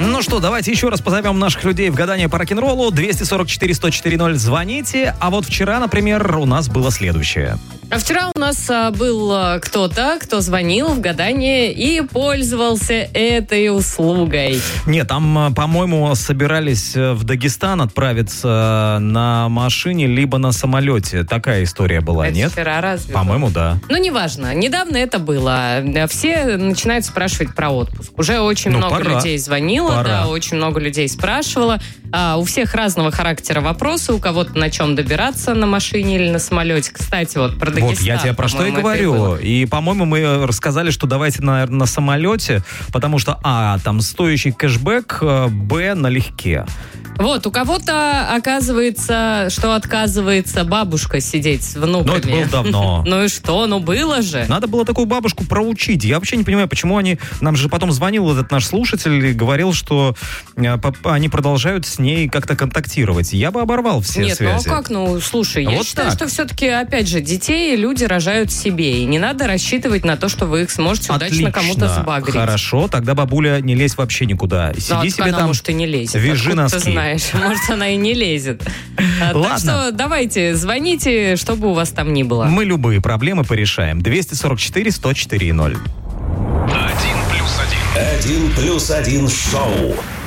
Ну что, давайте еще раз позовем наших людей в гадание по рок-н-роллу. 244-104-0 звоните. А вот вчера, например, у нас было следующее. А вчера у нас был кто-то, кто звонил в гадание и пользовался этой услугой. Нет, там, по-моему, собирались в Дагестан отправиться на машине либо на самолете. Такая история была, Это нет? вчера разве? По-моему, да. Ну, неважно. Недавно это было. Все начинают спрашивать про отпуск. Уже очень много людей звонило, да, очень много людей спрашивало. У всех разного характера вопросы. У кого-то на чем добираться, на машине или на самолете. Кстати, вот про Дагестан. Вот, я тебе про что и говорю. И, по-моему, мы рассказали, что давайте, наверное, на самолете, потому что, там стоящий кэшбэк, б, налегке. Вот, у кого-то оказывается, что отказывается бабушка сидеть с внуками. Ну, это было давно. Ну и что? Ну, было же. Надо было такую бабушку проучить. Я вообще не понимаю, почему они... Нам же потом звонил этот наш слушатель и говорил, что они продолжают с ней как-то контактировать. Я бы оборвал все связи. Нет, ну а как? Ну, слушай, я считаю, что все-таки, опять же, детей люди рожают себе. И не надо рассчитывать на то, что вы их сможете удачно кому-то сбагрить. Хорошо, тогда, бабуля, не лезь вообще никуда. Сиди себе она, там, может, и не лезет. вяжи носки. Ты знаешь, может, она и не лезет. Ладно. Так что давайте, звоните, что бы у вас там ни было. Мы любые проблемы порешаем. 244-104-0. 1+1 шоу.